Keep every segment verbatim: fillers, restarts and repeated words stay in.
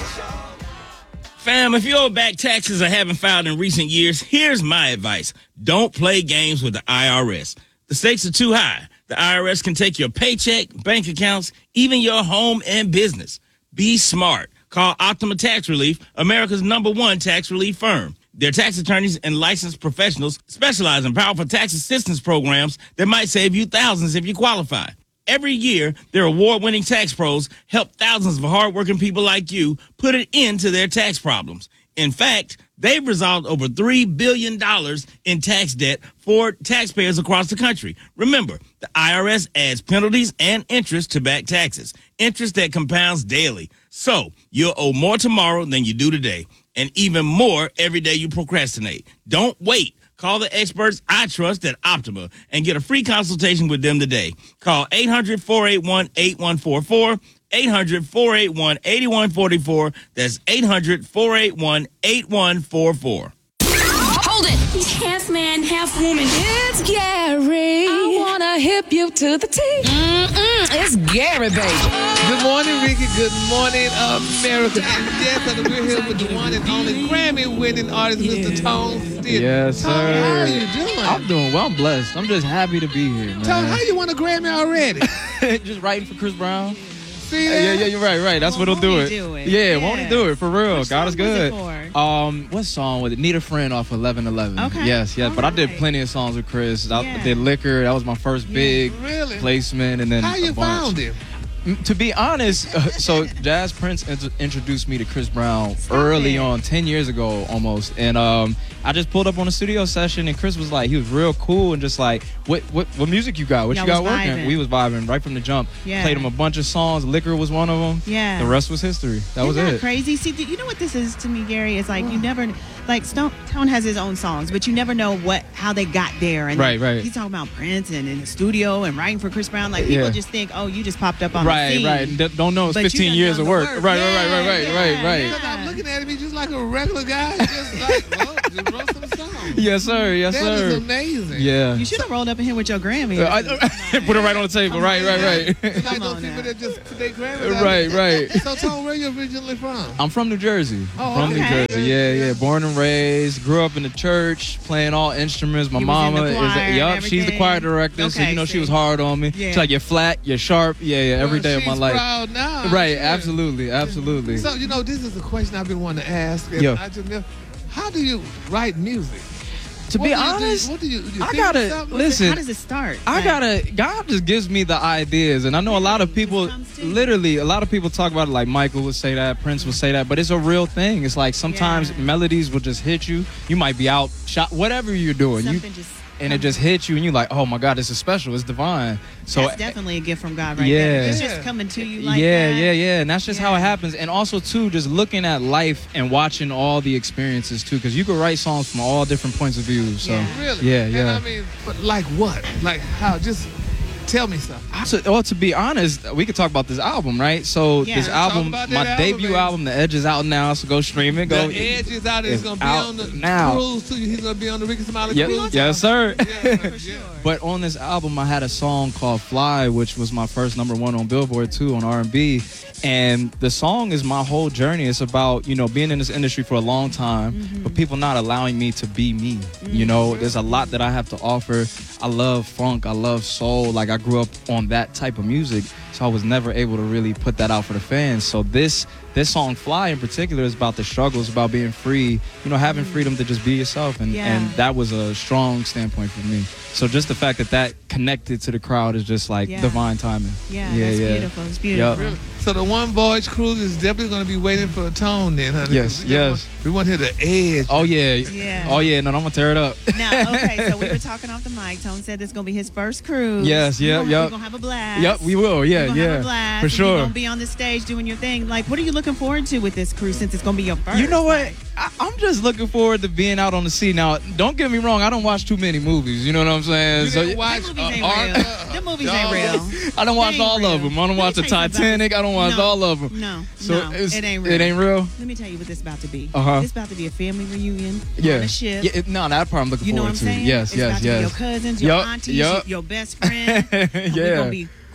Fam, if you owe back taxes or haven't filed in recent years, here's my advice. Don't play games with the I R S. The stakes are too high. The I R S can take your paycheck, bank accounts, even your home and business. Be smart. Call Optima Tax Relief, America's number one tax relief firm. Their tax attorneys and licensed professionals specialize in powerful tax assistance programs that might save you thousands if you qualify. Every year, their award-winning tax pros help thousands of hardworking people like you put an end to their tax problems. In fact, they've resolved over three billion dollars in tax debt for taxpayers across the country. Remember, the I R S adds penalties and interest to back taxes, interest that compounds daily. So you'll owe more tomorrow than you do today, and even more every day you procrastinate. Don't wait. Call the experts I trust at Optima and get a free consultation with them today. Call eight hundred, four eight one, eight one four four, eight hundred, four eight one, eight one four four. That's eight hundred, four eight one, eight one four four. Hold it! He's half man, half woman. It's Gary. I wanna hip you to the T. Mm-mm, it's Gary, baby. Good morning, Ricky. Good morning, America. And yes, and we're here with the one and only Grammy-winning artist, Yeah. Mister Tone Stith. Yes, Tone, sir. how are you doing? I'm doing well. I'm blessed. I'm just happy to be here, man. Tone, how you won a Grammy already? Just writing for Chris Brown. See Yeah, that? yeah, yeah, you're right, right. That's Well, what'll do won't it. he do it? Yeah, won't he Yes. do it for real? Which God is song was it good. for? Um, what song was it? Need a Friend off eleven eleven. Okay. Yes, yes. All But I did right. plenty of songs with Chris. I Yeah. did Liquor. That was my first Yeah. big Really? placement, and then How a you bunch. found him? Mm, To be honest, uh, so Jazz Prince int- introduced me to Chris Brown Stop early it. on, ten years ago almost, and um, I just pulled up on a studio session, and Chris was like, he was real cool and just like, what what what music you got? What Y'all you got was working? vibing. We was vibing right from the jump. Yeah. Played him a bunch of songs. Liquor was one of them. Yeah. The rest was history. That was Isn't that it. crazy? See, you know what this is to me, Gary? It's like you never, like Stone Tone has his own songs, but you never know what how they got there. And Right, right. He's talking about Prince and in the studio and writing for Chris Brown. Like people Yeah. just think, oh, you just popped up on the Right, scene. right. And d- don't know it's But you fifteen done years done of the work. work. Right, Yeah, right, right, right, yeah, right, right. Because I'm looking at him, he's just like a regular guy. Just like, well, just wrote some songs. Yes, sir. Yes, That sir. is amazing. Yeah. You should have rolled up in here with your Grammy. Uh, I- put it right on the table. Come Right, on, right, man. right. It's like Come those on people now. that just put their Grammys out. Right, right. So, Tone, where you originally from? I'm from New Jersey. Oh, from okay. New Jersey. Yeah, yeah. Born and raised. Grew up in the church, playing all instruments. My You was in mama the is. choir A, and yup, she's the everything? choir director. so Okay, you know she see. was hard on me. Yeah. She's like, you're flat, you're sharp. Yeah, yeah. Every Well, day of my she's life. proud now. I'm Right. sure. Absolutely. Absolutely. So, you know, this is a question I've been wanting to ask. And Yeah. I just never, how do you write music? To What be do you do? honest, what do you, you I think gotta of something? listen. How does it start? I Like, gotta. God just gives me the ideas, and I know a lot of Yeah, it people. just comes to you. Literally, a lot of people talk about it. Like Michael would say that, Prince would say that, but it's a real thing. It's like sometimes Yeah. melodies will just hit you. You might be out, shot, whatever you're doing, you, Something just and it just hits you, and you're like, oh my God, this is special. It's divine. So that's definitely a gift from God, right Yeah. there. It's Yeah. just coming to you like yeah, that. yeah, yeah, and that's just how it Yeah. happens. And also too, just looking at life and watching all the experiences too, because you could write songs from all different points of view. So Yeah. Really? yeah, And yeah. I mean, but like what? Like how? Just tell me something. So, well, to be honest, we could talk about this album, right? So Yeah. this Let's talk album, about my that album, debut baby. album, The Edge is out now, so go stream it. Go. The Edge is out. He's it's gonna be out on the now. cruise too. He's gonna be on the Ricky Smiley Yep. cruise. Yes, sir. Yeah, For sure. But on this album, I had a song called "Fly," which was my first number one on Billboard too on R and B. And the song is my whole journey. It's about, you know, being in this industry for a long time, Mm-hmm. but people not allowing me to be me. You know, there's a lot that I have to offer. I love funk. I love soul. Like I grew up on that type of music, so I was never able to really put that out for the fans. So this this song "Fly" in particular is about the struggles, about being free. You know, having freedom to just be yourself, and Yeah. and that was a strong standpoint for me. So just the fact that that connected to the crowd is just like Yeah. divine timing. Yeah, Yeah, that's yeah. beautiful. It's beautiful. Yup. Really? So the One Voyage cruise is definitely gonna be waiting for a Tone then, honey. Yes, 'cause we don't yes. Want, we want to hear the Edge. Oh yeah. Yeah. Oh yeah. No, I'm gonna tear it up. Now, okay, so we were talking off the mic. Tone said this is gonna be his first cruise. Yes, yeah, We're gonna- yeah. We're gonna have a blast. Yep, we will. Yeah, We're gonna yeah, have a blast. for and sure. You're gonna be on the stage doing your thing. Like, what are you looking forward to with this cruise since it's gonna be your first? You know what? Like, I, I'm just looking forward to being out on the sea. Now, don't get me wrong. I don't watch too many movies. You know what I'm saying? You So didn't watch Them movies ain't uh, real. Arthur, Them movies Dog. ain't real. I don't watch They ain't all real. of them. I don't Let me watch the tell you something. Titanic. I don't watch No, all of them. No, So no, it's- it ain't real. It ain't real. Let me tell you what this about to be. Uh-huh. It's about to be a family reunion Yeah. on a ship. Yeah. It, no, that part I'm looking You know what forward I'm to. saying? Yes, it's yes, about to yes. be your cousins, your Yup, aunties, yup. your best friend. And Yeah. We're gonna be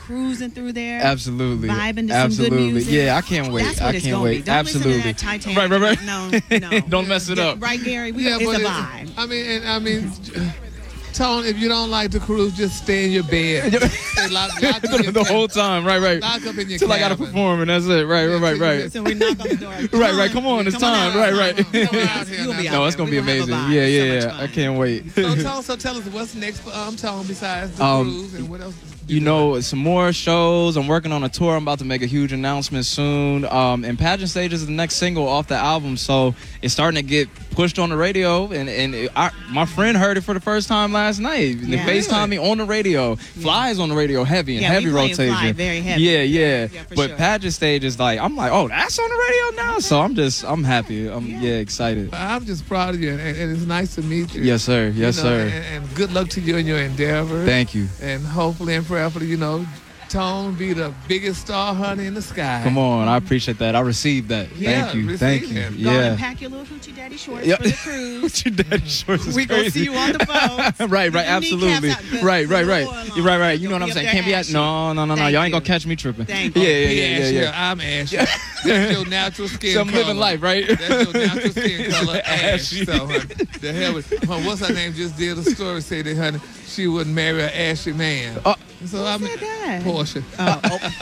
cruising through there. Absolutely. Vibing to Absolutely. some good music. Yeah, I can't wait. That's what I it's can't gonna wait. be. Don't Absolutely. listen to that Titanic. Right, right, right. No, no. Don't mess it up. Right, Gary? We, Yeah, it's but a it- vibe. I mean, and I mean, Tone, if you don't like the cruise, just stay in your bed. Stay locked, locked in the, your the cabin. whole time. Right, right. Lock up in your Till I gotta cabin. perform, and that's it. Right, right, right, right. So we knock on the door. Come Right, right. Come on, it's Come on time. out. Right, right. Come on out here You'll be now. out No, it's there. gonna be We're gonna amazing. have a vibe. Yeah, So yeah, much yeah. I fun. can't wait. So, Tone, so tell us what's next for um, Tone besides the Um, cruise and what else? You know, some more shows. I'm working on a tour. I'm about to make a huge announcement soon. Um, and Pageant Stage is the next single off the album, so it's starting to get pushed on the radio. And and it, I, my friend heard it for the first time last night. They Yeah. FaceTimed me on the radio. Fly is on the radio, heavy and Yeah, we heavy playing rotation. Fly very heavy. Yeah, yeah. Yeah, for but sure. Pageant Stage is like, I'm like, oh, that's on the radio now. So I'm just, I'm happy. I'm yeah, excited. I'm just proud of you, and, and it's nice to meet you. Yes, sir. Yes, You know, sir. And, and good luck to you in your endeavor. Thank you. And hopefully and prayerfully, you know, Tone be the biggest star hunter in the sky. Come on, I appreciate that. I received that. Yeah, Thank you. receive Thank you. it. Go on Yeah. and pack your little hoochie daddy shorts Yeah. for the cruise. What your daddy shorts is We gonna crazy. see you on the boat. right, Get right, your absolutely. kneecaps out, the- Right, right, the right. oil on. You're right, right. You know You'll what I'm be saying? up Can't be there at ashy. no, no, no, no. Thank Y'all ain't you. gonna catch me tripping. Thank yeah, you. yeah, Be yeah, yeah, ashy, yeah. I'm ashy. That's your natural skin So I'm color. living life, right? That's your natural skin color, ash. Ashy. So, honey, the hell with, honey, what's her name? Just did a story say that, honey, she wouldn't marry an ashy man. Oh. So I mean, said that? Portia. Oh,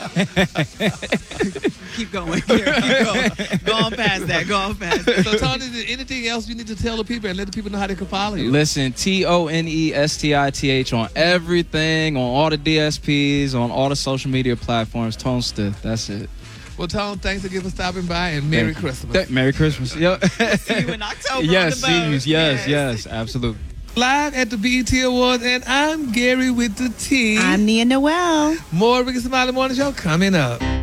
oh. Keep going. Here, keep going. Go on past that. Go on past that. So, Tony, is there anything else you need to tell the people and let the people know how they can follow you? Listen, T O N E S T I T H on everything, on all the D S Ps, on all the social media platforms. Tone Stiff. That's it. Well, Tone, thanks again for stopping by and Merry Thank you. Christmas. Th- Merry Christmas. Yep. See you in October. yes, on the see you. boat. Yes, yes, absolutely. Live at the B E T Awards, and I'm Gary with the T. I'm Nia Noel. More Ricky Smiley Morning Show coming up.